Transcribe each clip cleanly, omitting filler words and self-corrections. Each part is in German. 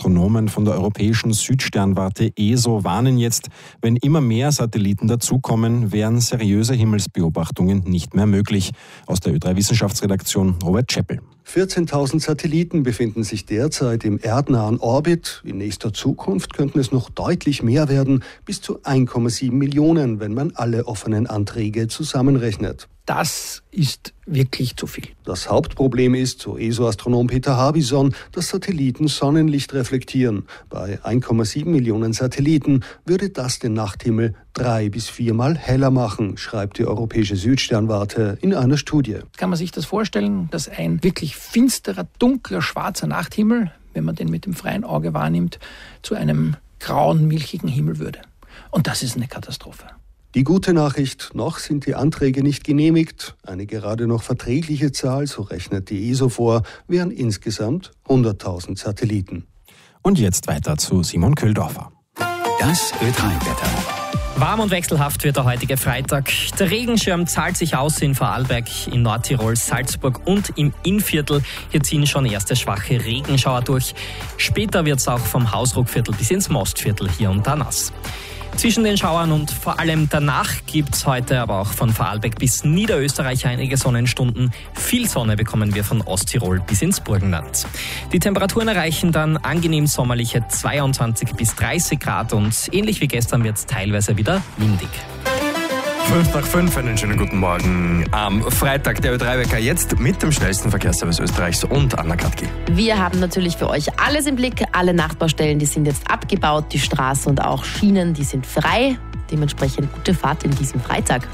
Astronomen von der europäischen Südsternwarte ESO warnen jetzt, wenn immer mehr Satelliten dazukommen, wären seriöse Himmelsbeobachtungen nicht mehr möglich. Aus der Ö3 Wissenschaftsredaktion Robert Scheppel. 14.000 Satelliten befinden sich derzeit im erdnahen Orbit. In nächster Zukunft könnten es noch deutlich mehr werden, bis zu 1,7 Millionen, wenn man alle offenen Anträge zusammenrechnet. Das ist wirklich zu viel. Das Hauptproblem ist, so ESO-Astronom Peter Harbison, dass Satelliten Sonnenlicht reflektieren. Bei 1,7 Millionen Satelliten würde das den Nachthimmel 3- bis 4-mal heller machen, schreibt die europäische Südsternwarte in einer Studie. Kann man sich das vorstellen, dass ein wirklich finsterer, dunkler, schwarzer Nachthimmel, wenn man den mit dem freien Auge wahrnimmt, zu einem grauen, milchigen Himmel würde? Und das ist eine Katastrophe. Die gute Nachricht, noch sind die Anträge nicht genehmigt. Eine gerade noch verträgliche Zahl, so rechnet die ESO vor, wären insgesamt 100.000 Satelliten. Und jetzt weiter zu Simon Köhldorfer. Das Ö3-Wetter. Warm und wechselhaft wird der heutige Freitag. Der Regenschirm zahlt sich aus in Vorarlberg, in Nordtirol, Salzburg und im Innviertel. Hier ziehen schon erste schwache Regenschauer durch. Später wird es auch vom Hausruckviertel bis ins Mostviertel hier und da nass. Zwischen den Schauern und vor allem danach gibt's heute aber auch von Vorarlberg bis Niederösterreich einige Sonnenstunden. Viel Sonne bekommen wir von Osttirol bis ins Burgenland. Die Temperaturen erreichen dann angenehm sommerliche 22 bis 30 Grad und ähnlich wie gestern wird's teilweise wieder windig. 5:05, einen schönen guten Morgen am Freitag. Der Ö3-Wecker jetzt mit dem schnellsten Verkehrsservice Österreichs und Anna Katki. Wir haben natürlich für euch alles im Blick. Alle Nachbarstellen, die sind jetzt abgebaut. Die Straßen und auch Schienen, die sind frei. Dementsprechend gute Fahrt in diesem Freitag.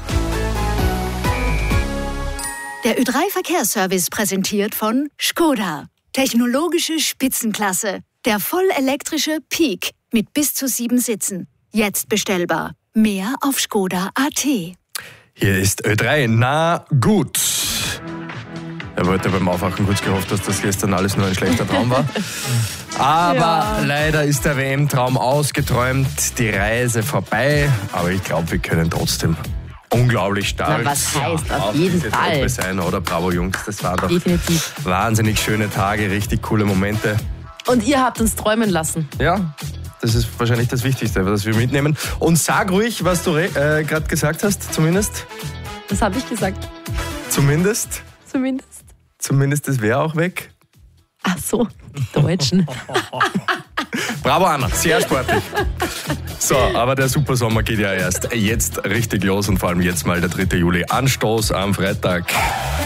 Der Ö3-Verkehrsservice präsentiert von Škoda. Technologische Spitzenklasse. Der vollelektrische Peak mit bis zu 7 Sitzen. Jetzt bestellbar. Mehr auf Škoda.at. Hier ist Ö3. Na gut. Er wollte beim Aufwachen kurz gehofft, dass das gestern alles nur ein schlechter Traum war. Aber leider ist der WM-Traum ausgeträumt, die Reise vorbei. Aber ich glaube, wir können trotzdem unglaublich stark was heißt auf jeden diese Fall Truppe sein, oder? Bravo Jungs, das waren doch definitiv wahnsinnig schöne Tage, richtig coole Momente. Und ihr habt uns träumen lassen. Ja, das ist wahrscheinlich das Wichtigste, was wir mitnehmen. Und sag ruhig, was du gerade gesagt hast, zumindest. Das habe ich gesagt. Zumindest? Zumindest das wäre auch weg. Ach so, die Deutschen. Bravo Anna, sehr sportlich. So, aber der Supersommer geht ja erst jetzt richtig los und vor allem jetzt mal der 3. Juli. Anstoß am Freitag.